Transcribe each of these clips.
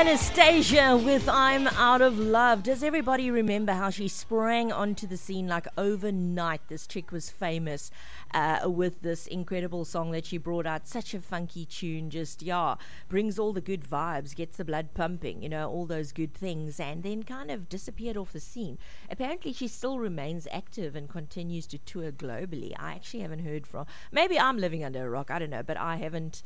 Anastasia with I'm Out of Love. Does everybody remember how she sprang onto the scene like overnight? This chick was famous with this incredible song that she brought out. Such a funky tune, just, brings all the good vibes, gets the blood pumping, all those good things, and then kind of disappeared off the scene. Apparently she still remains active and continues to tour globally. I actually haven't heard from, maybe I'm living under a rock, I don't know, but I haven't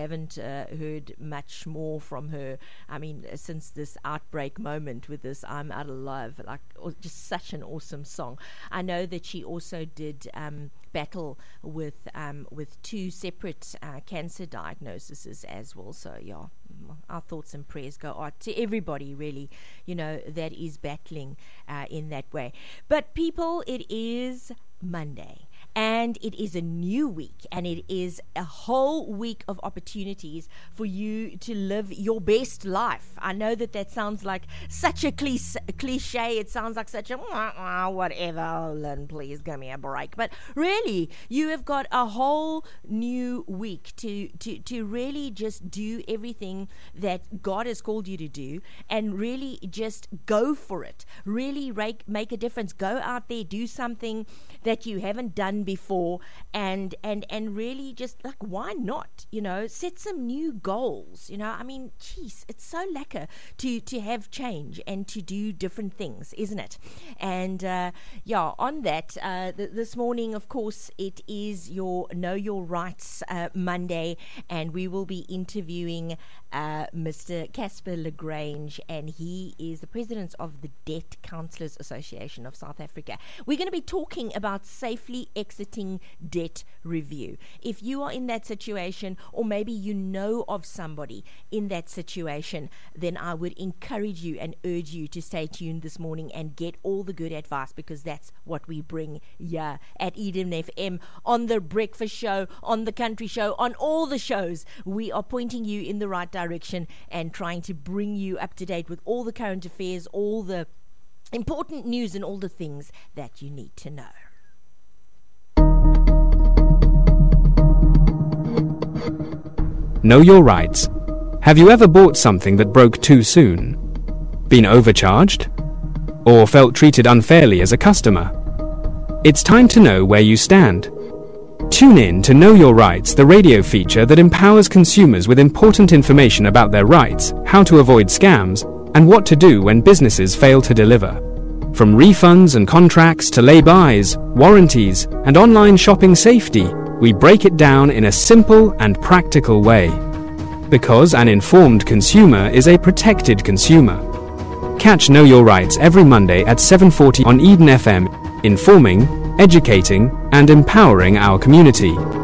heard much more from her. I mean, since this outbreak moment with this I'm Out of Love, just such an awesome song. I know that she also did battle with two separate cancer diagnoses as well. So our thoughts and prayers go out to everybody, really, that is battling in that way. But people, it is Monday. And it is a new week, and it is a whole week of opportunities for you to live your best life. I know that sounds like such a cliche. It sounds like such a whatever. Lynn, please give me a break. But really, you have got a whole new week to really just do everything that God has called you to do, and really just go for it. Really make a difference. Go out there, do something that you haven't done before, and really just why not, set some new goals. I mean, geez, it's so lekker to have change and to do different things, isn't it? And on that, this morning, of course, it is your Know Your Rights Monday, and we will be interviewing Mr. Casper Lagrange, and he is the president of the Debt Counsellors Association of South Africa. We're going to be talking about safely exiting debt review. If you are in that situation, or maybe you know of somebody in that situation, then I would encourage you and urge you to stay tuned this morning and get all the good advice, because that's what we bring here at Eden FM, on the breakfast show, on the country show, on all the shows. We are pointing you in the right direction and trying to bring you up to date with all the current affairs, all the important news, and all the things that you need to know. Know your rights. Have you ever bought something that broke too soon? Been overcharged? Or felt treated unfairly as a customer? It's time to know where you stand. Tune in to Know Your Rights, the radio feature that empowers consumers with important information about their rights, how to avoid scams, and what to do when businesses fail to deliver. From refunds and contracts to lay-bys, warranties, and online shopping safety, we break it down in a simple and practical way. Because an informed consumer is a protected consumer. Catch Know Your Rights every Monday at 7:40 on Eden FM, informing, educating, and empowering our community.